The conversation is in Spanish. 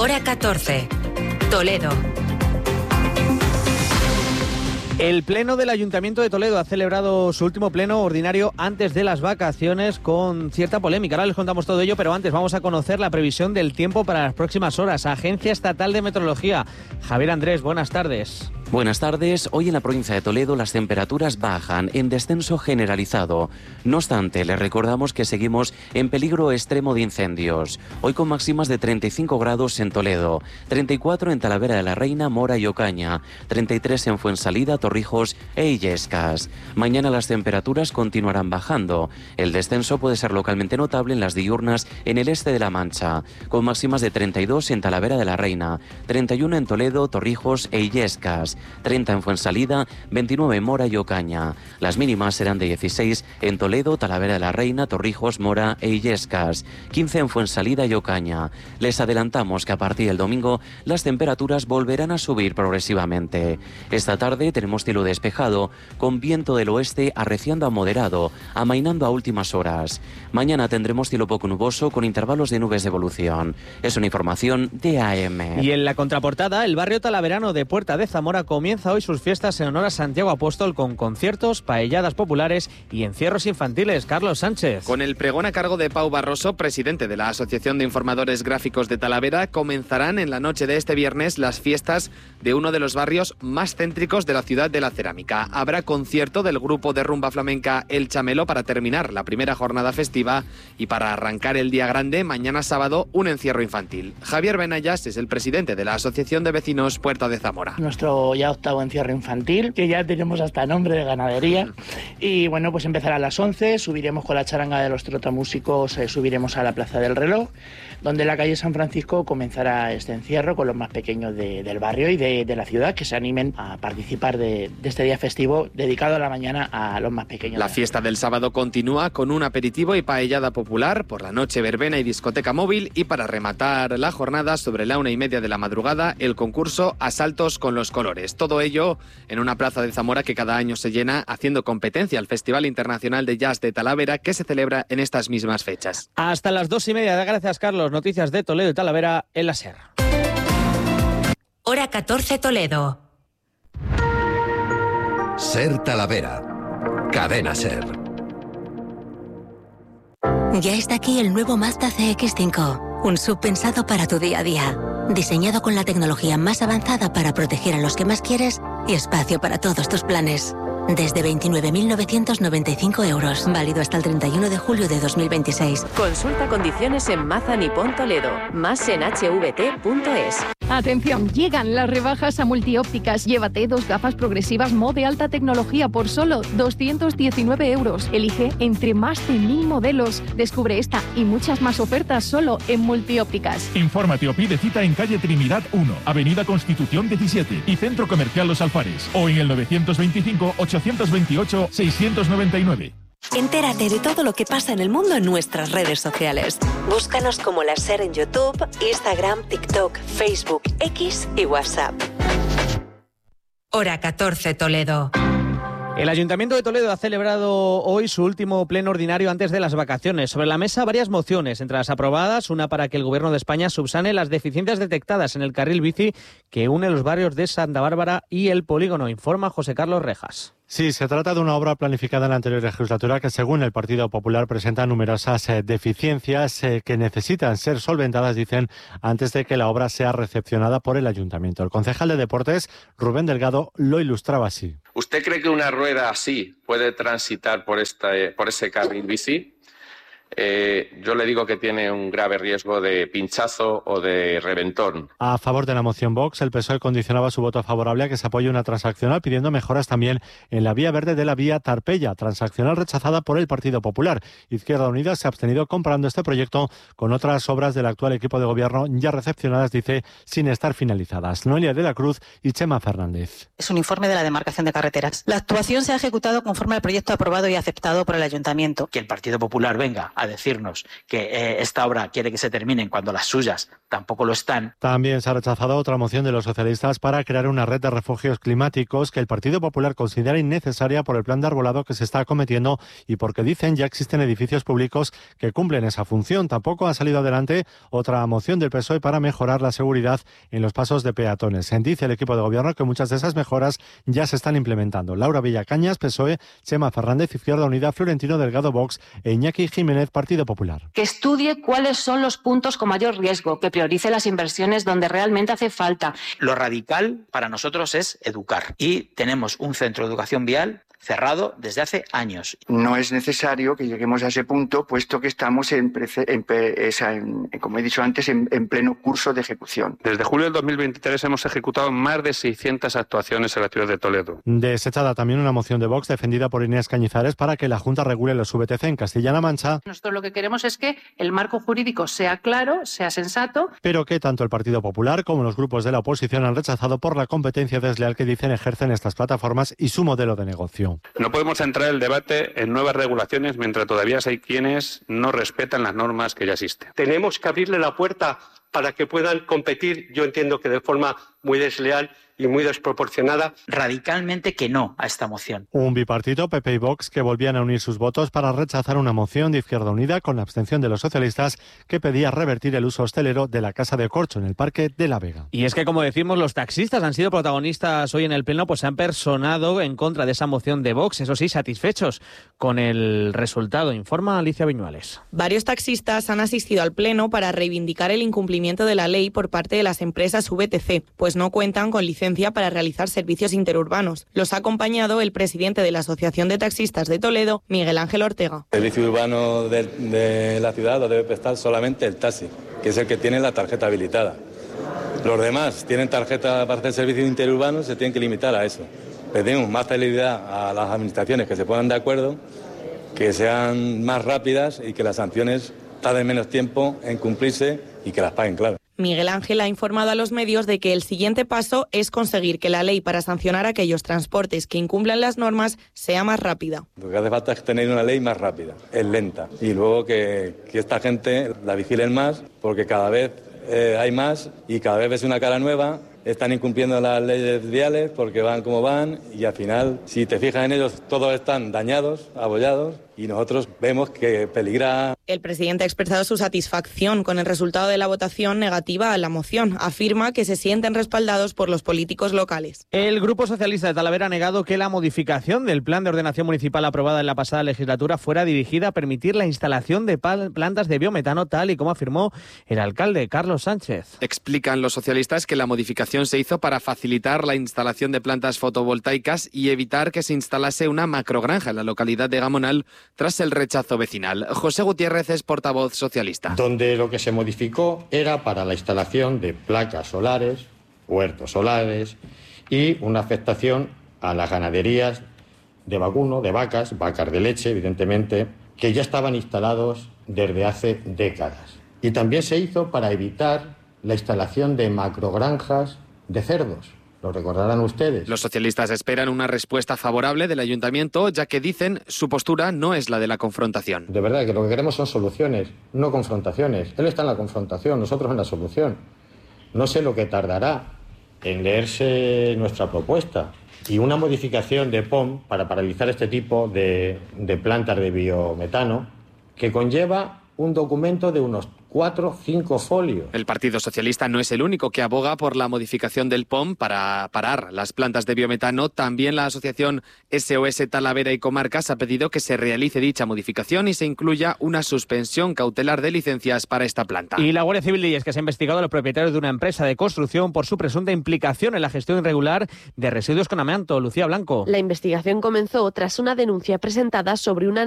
Hora 14. Toledo. El Pleno del Ayuntamiento de Toledo ha celebrado su último pleno ordinario antes de las vacaciones con cierta polémica. Ahora les contamos todo ello, pero antes vamos a conocer la previsión del tiempo para las próximas horas. Agencia Estatal de Meteorología. Javier Andrés, buenas tardes. Buenas tardes. Hoy en la provincia de Toledo las temperaturas bajan en descenso generalizado. No obstante, les recordamos que seguimos en peligro extremo de incendios. Hoy con máximas de 35 grados en Toledo, 34 en Talavera de la Reina, Mora y Ocaña, 33 en Fuensalida, Torrijos e Illescas. Mañana las temperaturas continuarán bajando. El descenso puede ser localmente notable en las diurnas en el este de La Mancha, con máximas de 32 en Talavera de la Reina, 31 en Toledo, Torrijos e Illescas, 30 en Fuensalida, 29 en Mora y Ocaña. Las mínimas serán de 16 en Toledo, Talavera de la Reina, Torrijos, Mora e Illescas, 15 en Fuensalida y Ocaña. Les adelantamos que a partir del domingo las temperaturas volverán a subir progresivamente. Esta tarde tenemos cielo despejado, con viento del oeste arreciando a moderado, amainando a últimas horas. Mañana tendremos cielo poco nuboso con intervalos de nubes de evolución. Es una información de AM. Y en la contraportada, el barrio talaverano de Puerta de Zamora comienza hoy sus fiestas en honor a Santiago Apóstol con conciertos, paelladas populares y encierros infantiles. Carlos Sánchez. Con el pregón a cargo de Pau Barroso, presidente de la Asociación de Informadores Gráficos de Talavera, comenzarán en la noche de este viernes las fiestas de uno de los barrios más céntricos de la ciudad de la cerámica. Habrá concierto del grupo de rumba flamenca El Chamelo para terminar la primera jornada festiva y para arrancar el día grande, mañana sábado, un encierro infantil. Javier Benayas es el presidente de la Asociación de Vecinos Puerta de Zamora. Nuestro ya octavo encierro infantil, que ya tenemos hasta nombre de ganadería. Y bueno, pues empezará a las 11, subiremos con la charanga de los trotamúsicos, subiremos a la Plaza del Reloj, donde en la calle San Francisco comenzará este encierro con los más pequeños del barrio y de la ciudad, que se animen a participar de este día festivo dedicado a la mañana a los más pequeños. La fiesta del sábado continúa con un aperitivo y paellada popular, por la noche verbena y discoteca móvil, y para rematar la jornada sobre la 1:30 de la madrugada el concurso Asaltos con los Colores. Todo ello en una plaza de Zamora que cada año se llena haciendo competencia al Festival Internacional de Jazz de Talavera, que se celebra en estas mismas fechas. Hasta las 2:30. Gracias, Carlos. Noticias de Toledo y Talavera en la SER. Hora 14 Toledo. SER Talavera. Cadena SER. Ya está aquí el nuevo Mazda CX-5, un SUV pensado para tu día a día, diseñado con la tecnología más avanzada para proteger a los que más quieres y espacio para todos tus planes. Desde 29.995 euros, válido hasta el 31 de julio de 2026. Consulta condiciones en Mazda Nippon Toledo, más en hvt.es. Atención, llegan las rebajas a Multiópticas. Llévate 2 gafas progresivas Mo de alta tecnología por solo 219 euros. Elige entre más de 1000 modelos. Descubre esta y muchas más ofertas solo en Multiópticas. Infórmate o pide cita en calle Trinidad 1, Avenida Constitución 17 y Centro Comercial Los Alfares, o en el 925-828-699. Entérate de todo lo que pasa en el mundo en nuestras redes sociales. Búscanos como la SER en YouTube, Instagram, TikTok, Facebook, X y WhatsApp. Hora 14 Toledo. El Ayuntamiento de Toledo ha celebrado hoy su último pleno ordinario antes de las vacaciones. Sobre la mesa varias mociones, entre las aprobadas, una para que el Gobierno de España subsane las deficiencias detectadas en el carril bici que une los barrios de Santa Bárbara y el Polígono, informa José Carlos Rejas. Sí, se trata de una obra planificada en la anterior legislatura que, según el Partido Popular, presenta numerosas deficiencias que necesitan ser solventadas, dicen, antes de que la obra sea recepcionada por el Ayuntamiento. El concejal de Deportes, Rubén Delgado, lo ilustraba así. ¿Usted cree que una rueda así puede transitar por ese carril bici? Yo le digo que tiene un grave riesgo de pinchazo o de reventón. A favor de la moción Vox, el PSOE condicionaba su voto favorable a que se apoye una transaccional pidiendo mejoras también en la vía verde de la vía Tarpeya, transaccional rechazada por el Partido Popular. Izquierda Unida se ha abstenido comparando este proyecto con otras obras del actual equipo de gobierno ya recepcionadas, dice, sin estar finalizadas. Noelia de la Cruz y Chema Fernández. Es un informe de la demarcación de carreteras. La actuación se ha ejecutado conforme al proyecto aprobado y aceptado por el Ayuntamiento. Que el Partido Popular venga a a decirnos que esta obra quiere que se termine cuando las suyas tampoco lo están. También se ha rechazado otra moción de los socialistas para crear una red de refugios climáticos que el Partido Popular considera innecesaria por el plan de arbolado que se está acometiendo y porque dicen ya existen edificios públicos que cumplen esa función. Tampoco ha salido adelante otra moción del PSOE para mejorar la seguridad en los pasos de peatones. Dice el equipo de gobierno que muchas de esas mejoras ya se están implementando. Laura Villacañas, PSOE, Chema Fernández, Izquierda Unida, Florentino Delgado, Vox e Iñaki Jiménez, Partido Popular. Que estudie cuáles son los puntos con mayor riesgo, que priorice las inversiones donde realmente hace falta. Lo radical para nosotros es educar y tenemos un centro de educación vial cerrado desde hace años. No es necesario que lleguemos a ese punto, puesto que estamos, como he dicho antes, en pleno curso de ejecución. Desde julio del 2023 hemos ejecutado más de 600 actuaciones en la ciudad de Toledo. Desechada también una moción de Vox defendida por Inés Cañizares para que la Junta regule los VTC en Castilla-La Mancha. Nosotros lo que queremos es que el marco jurídico sea claro, sea sensato. Pero que tanto el Partido Popular como los grupos de la oposición han rechazado por la competencia desleal que dicen ejercen estas plataformas y su modelo de negocio. No podemos centrar el debate en nuevas regulaciones mientras todavía hay quienes no respetan las normas que ya existen. Tenemos que abrirle la puerta para que puedan competir, yo entiendo que de forma muy desleal y muy desproporcionada. Radicalmente que no a esta moción. Un bipartito, PP y Vox, que volvían a unir sus votos para rechazar una moción de Izquierda Unida con la abstención de los socialistas que pedía revertir el uso hostelero de la Casa de Corcho en el Parque de la Vega. Y es que, como decimos, los taxistas han sido protagonistas hoy en el Pleno, pues se han personado en contra de esa moción de Vox, eso sí, satisfechos con el resultado, informa Alicia Viñuales. Varios taxistas han asistido al Pleno para reivindicar el incumplimiento de la ley por parte de las empresas VTC, pues no cuentan con licencia para realizar servicios interurbanos. Los ha acompañado el presidente de la Asociación de Taxistas de Toledo, Miguel Ángel Ortega. El servicio urbano de la ciudad lo debe prestar solamente el taxi, que es el que tiene la tarjeta habilitada. Los demás tienen tarjeta para hacer servicios interurbanos, se tienen que limitar a eso. Pedimos más celeridad a las administraciones que se pongan de acuerdo, que sean más rápidas y que las sanciones tarden menos tiempo en cumplirse y que las paguen, claro. Miguel Ángel ha informado a los medios de que el siguiente paso es conseguir que la ley para sancionar aquellos transportes que incumplan las normas sea más rápida. Lo que hace falta es tener una ley más rápida, es lenta, y luego que esta gente la vigilen más, porque cada vez hay más y cada vez ves una cara nueva. Están incumpliendo las leyes viales porque van como van y al final, si te fijas en ellos, todos están dañados, abollados y nosotros vemos que peligra. El presidente ha expresado su satisfacción con el resultado de la votación negativa a la moción. Afirma que se sienten respaldados por los políticos locales. El Grupo Socialista de Talavera ha negado que la modificación del plan de ordenación municipal aprobada en la pasada legislatura fuera dirigida a permitir la instalación de plantas de biometano, tal y como afirmó el alcalde Carlos Sánchez. Explican los socialistas que la modificación se hizo para facilitar la instalación de plantas fotovoltaicas y evitar que se instalase una macrogranja en la localidad de Gamonal tras el rechazo vecinal. José Gutiérrez es portavoz socialista. Donde lo que se modificó era para la instalación de placas solares, huertos solares y una afectación a las ganaderías de vacuno, de vacas de leche, evidentemente, que ya estaban instalados desde hace décadas. Y también se hizo para evitar la instalación de macrogranjas de cerdos. Lo recordarán ustedes. Los socialistas esperan una respuesta favorable del ayuntamiento, ya que dicen su postura no es la de la confrontación. De verdad que lo que queremos son soluciones, no confrontaciones. Él está en la confrontación, nosotros en la solución. No sé lo que tardará en leerse nuestra propuesta. Y una modificación de POM para paralizar este tipo de plantas de biometano que conlleva un documento de unos 4 o 5 folios. El Partido Socialista no es el único que aboga por la modificación del POM para parar las plantas de biometano. También la asociación SOS Talavera y Comarcas ha pedido que se realice dicha modificación y se incluya una suspensión cautelar de licencias para esta planta. Y la Guardia Civil dice que se ha investigado a los propietarios de una empresa de construcción por su presunta implicación en la gestión irregular de residuos con amianto. Lucía Blanco. La investigación comenzó tras una denuncia presentada sobre una